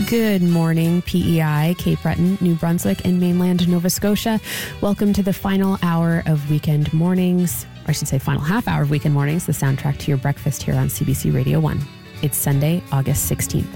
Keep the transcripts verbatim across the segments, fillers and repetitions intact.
Good morning, P E I, Cape Breton, New Brunswick, and mainland Nova Scotia. Welcome to the final hour of Weekend Mornings, or I should say final half hour of Weekend Mornings, the soundtrack to your breakfast here on C B C Radio one. It's Sunday, August sixteenth.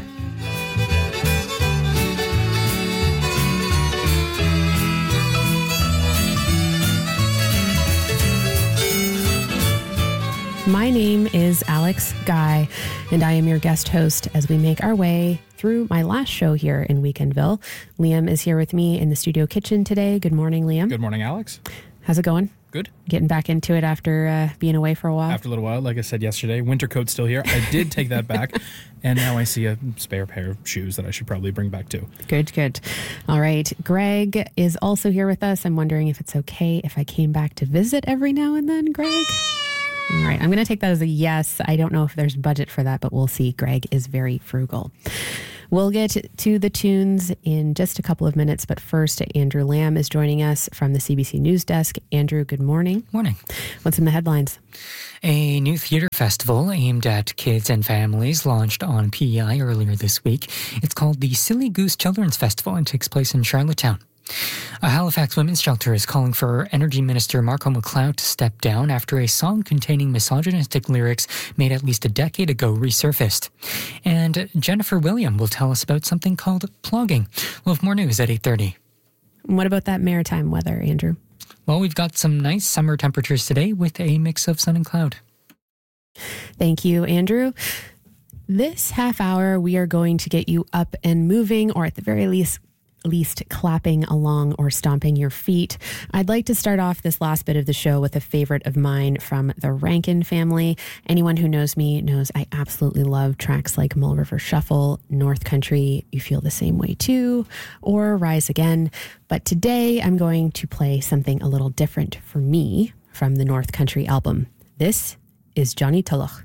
My name is Alex Guy, and I am your guest host as we make our way through my last show here in Weekendville. Liam is here with me in the studio kitchen today. Good morning, Liam. Good morning, Alex. How's it going? Good. Getting back into it after uh, being away for a while? After a little while, like I said yesterday, winter coat's still here. I did take that back, and now I see a spare pair of shoes that I should probably bring back too. Good, good. All right. Greg is also here with us. I'm wondering if it's okay if I came back to visit every now and then, Greg? All right, I'm going to take that as a yes. I don't know if there's budget for that, but we'll see. Greg is very frugal. We'll get to the tunes in just a couple of minutes, but first, Andrew Lamb is joining us from the C B C News Desk. Andrew, good morning. Morning. What's in the headlines? A new theater festival aimed at kids and families launched on P E I earlier this week. It's called the Silly Goose Children's Festival and takes place in Charlottetown. A Halifax women's shelter is calling for Energy Minister Marco McLeod to step down after a song containing misogynistic lyrics made at least a decade ago resurfaced. And Jennifer William will tell us about something called plogging. We'll have more news at eight thirty. What about that maritime weather, Andrew? Well, we've got some nice summer temperatures today with a mix of sun and cloud. Thank you, Andrew. This half hour, we are going to get you up and moving, or at the very least, least clapping along or stomping your feet. I'd like to start off this last bit of the show with a favorite of mine from the Rankin family. Anyone who knows me knows I absolutely love tracks like Mull River Shuffle, North Country, You Feel the Same Way Too, or Rise Again. But today I'm going to play something a little different for me from the North Country album. This is Johnny Tulloch.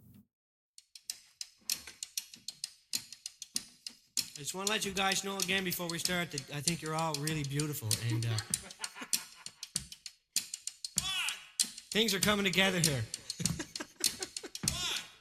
I just want to let you guys know again before we start that I think you're all really beautiful, and uh, things are coming together here.